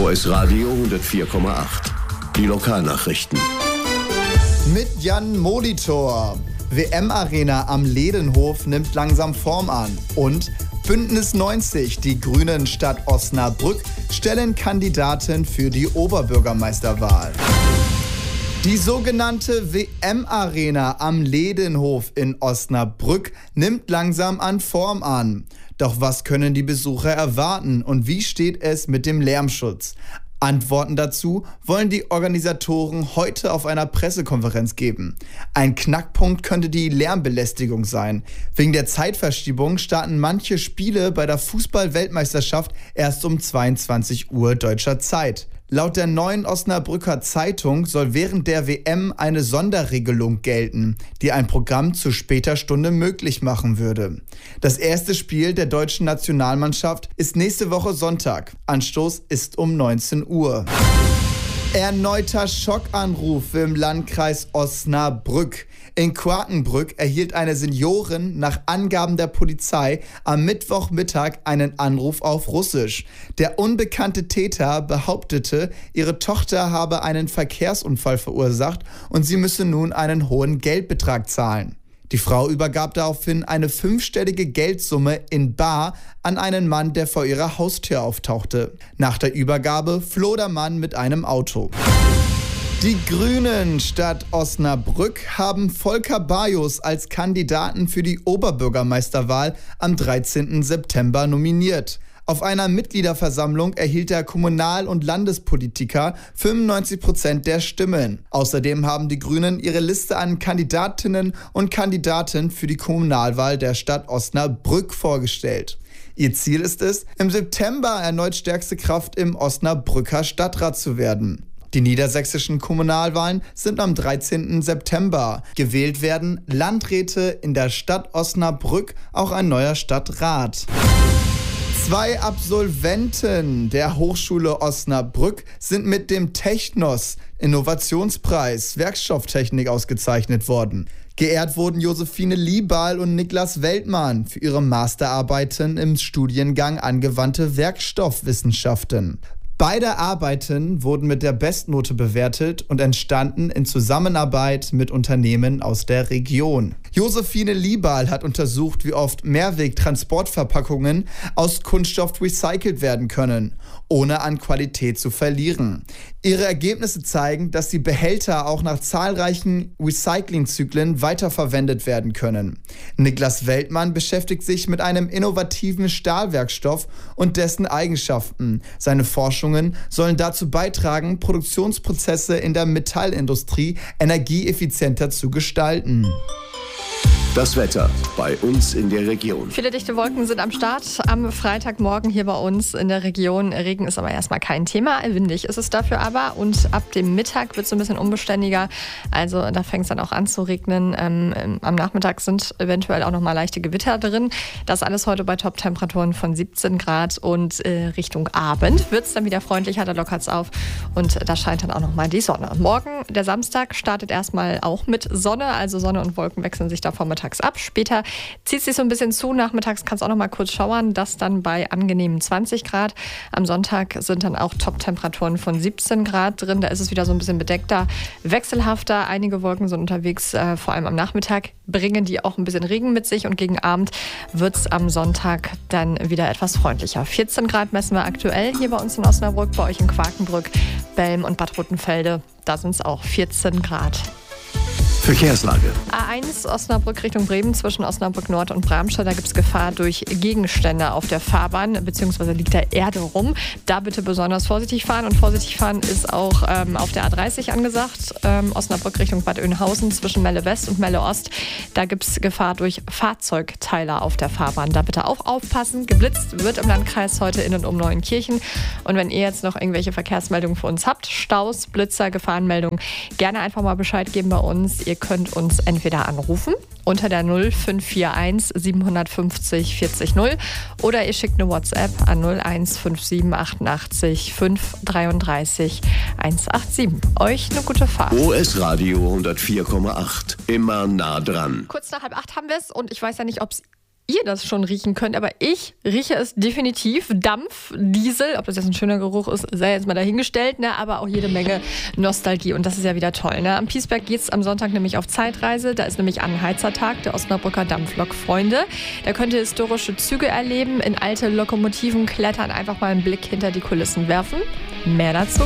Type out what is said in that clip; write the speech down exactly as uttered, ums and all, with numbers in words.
O S Radio hundertvier Komma acht. Die Lokalnachrichten. Mit Jan Molitor. W M-Arena am Ledenhof nimmt langsam Form an. Und Bündnis neunzig, die Grünen Stadt Osnabrück, stellen Kandidaten für die Oberbürgermeisterwahl. Die sogenannte W M-Arena am Ledenhof in Osnabrück nimmt langsam an Form an. Doch was können die Besucher erwarten und wie steht es mit dem Lärmschutz? Antworten dazu wollen die Organisatoren heute auf einer Pressekonferenz geben. Ein Knackpunkt könnte die Lärmbelästigung sein. Wegen der Zeitverschiebung starten manche Spiele bei der Fußball-Weltmeisterschaft erst um zweiundzwanzig Uhr deutscher Zeit. Laut der Neuen Osnabrücker Zeitung soll während der W M eine Sonderregelung gelten, die ein Programm zu später Stunde möglich machen würde. Das erste Spiel der deutschen Nationalmannschaft ist nächste Woche Sonntag. Anstoß ist um neunzehn Uhr. Erneuter Schockanruf im Landkreis Osnabrück. In Quakenbrück erhielt eine Seniorin nach Angaben der Polizei am Mittwochmittag einen Anruf auf Russisch. Der unbekannte Täter behauptete, ihre Tochter habe einen Verkehrsunfall verursacht und sie müsse nun einen hohen Geldbetrag zahlen. Die Frau übergab daraufhin eine fünfstellige Geldsumme in bar an einen Mann, der vor ihrer Haustür auftauchte. Nach der Übergabe floh der Mann mit einem Auto. Die Grünen Stadt Osnabrück haben Volker Bajus als Kandidaten für die Oberbürgermeisterwahl am dreizehnten September nominiert. Auf einer Mitgliederversammlung erhielt der Kommunal- und Landespolitiker fünfundneunzig Prozent der Stimmen. Außerdem haben die Grünen ihre Liste an Kandidatinnen und Kandidaten für die Kommunalwahl der Stadt Osnabrück vorgestellt. Ihr Ziel ist es, im September erneut stärkste Kraft im Osnabrücker Stadtrat zu werden. Die niedersächsischen Kommunalwahlen sind am dreizehnten September. Gewählt werden Landräte in der Stadt Osnabrück, auch ein neuer Stadtrat. Zwei Absolventen der Hochschule Osnabrück sind mit dem Technos Innovationspreis Werkstofftechnik ausgezeichnet worden. Geehrt wurden Josephine Liebal und Niklas Weltmann für ihre Masterarbeiten im Studiengang Angewandte Werkstoffwissenschaften. Beide Arbeiten wurden mit der Bestnote bewertet und entstanden in Zusammenarbeit mit Unternehmen aus der Region. Josephine Liebal hat untersucht, wie oft Mehrwegtransportverpackungen aus Kunststoff recycelt werden können, ohne an Qualität zu verlieren. Ihre Ergebnisse zeigen, dass die Behälter auch nach zahlreichen Recyclingzyklen weiterverwendet werden können. Niklas Weltmann beschäftigt sich mit einem innovativen Stahlwerkstoff und dessen Eigenschaften. Seine Forschungen sollen dazu beitragen, Produktionsprozesse in der Metallindustrie energieeffizienter zu gestalten. Das Wetter bei uns in der Region. Viele dichte Wolken sind am Start. Am Freitagmorgen hier bei uns in der Region. Regen ist aber erstmal kein Thema. Windig ist es dafür aber. Und ab dem Mittag wird es ein bisschen unbeständiger. Also da fängt es dann auch an zu regnen. Ähm, am Nachmittag sind eventuell auch noch mal leichte Gewitter drin. Das alles heute bei Top-Temperaturen von siebzehn Grad. Und äh, Richtung Abend wird es dann wieder freundlicher. Da lockert es auf. Und da scheint dann auch noch mal die Sonne. Morgen, der Samstag, startet erstmal auch mit Sonne. Also Sonne und Wolken wechseln sich da vormittags ab. Später zieht es sich so ein bisschen zu. Nachmittags kann es auch noch mal kurz schauern. Das dann bei angenehmen zwanzig Grad. Am Sonntag sind dann auch Top-Temperaturen von siebzehn Grad drin. Da ist es wieder so ein bisschen bedeckter, wechselhafter. Einige Wolken sind unterwegs, äh, vor allem am Nachmittag. Bringen die auch ein bisschen Regen mit sich. Und gegen Abend wird es am Sonntag dann wieder etwas freundlicher. vierzehn Grad messen wir aktuell hier bei uns in Osnabrück. Bei euch in Quakenbrück, Belm und Bad Rottenfelde. Da sind es auch vierzehn Grad. Verkehrslage. A eins Osnabrück Richtung Bremen zwischen Osnabrück Nord und Bramstedt. Da gibt es Gefahr durch Gegenstände auf der Fahrbahn, beziehungsweise liegt da Erde rum. Da bitte besonders vorsichtig fahren. Und vorsichtig fahren ist auch ähm, auf der A dreißig angesagt. Ähm, Osnabrück Richtung Bad Oeynhausen zwischen Melle West und Melle Ost. Da gibt es Gefahr durch Fahrzeugteiler auf der Fahrbahn. Da bitte auch aufpassen. Geblitzt wird im Landkreis heute in und um Neuenkirchen. Und wenn ihr jetzt noch irgendwelche Verkehrsmeldungen für uns habt, Staus, Blitzer, Gefahrenmeldungen, gerne einfach mal Bescheid geben bei uns. Ihr könnt uns entweder anrufen unter der null fünf vier eins sieben fünf null vierzig null oder ihr schickt eine WhatsApp an null eins fünf sieben achtundachtzig fünf dreiunddreißig hundertsiebenundachtzig. Euch eine gute Fahrt. O S Radio hundertvier Komma acht. Immer nah dran. Kurz nach halb acht haben wir es und ich weiß ja nicht, ob es ihr das schon riechen könnt, aber ich rieche es definitiv. Dampf, Diesel, ob das jetzt ein schöner Geruch ist, sei jetzt mal dahingestellt, ne? Aber auch jede Menge Nostalgie und das ist ja wieder toll. Ne? Am Piesberg geht es am Sonntag nämlich auf Zeitreise, da ist nämlich Anheizertag der Osnabrücker Dampflokfreunde. Da könnt ihr historische Züge erleben, in alte Lokomotiven klettern, einfach mal einen Blick hinter die Kulissen werfen. Mehr dazu